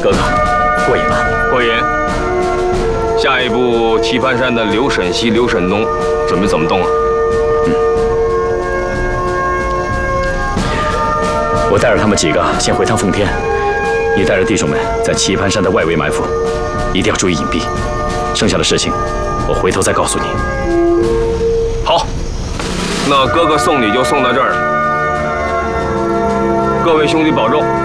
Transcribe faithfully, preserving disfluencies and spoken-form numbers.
哥哥，过瘾吧？ 过瘾。下一步，棋盘山的刘沈西、刘沈东准备怎么动啊？ 嗯，我带着他们几个先回趟奉天，你带着弟兄们在棋盘山的外围埋伏，一定要注意隐蔽。剩下的事情，我回头再告诉你。 好，那哥哥送礼就送到这儿了。各位兄弟保重。